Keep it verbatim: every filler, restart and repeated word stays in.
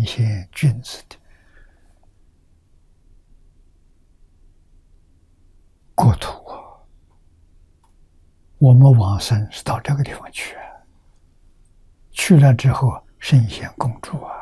贤君子的国土啊！我们往生是到这个地方去啊，去了之后圣贤共住啊。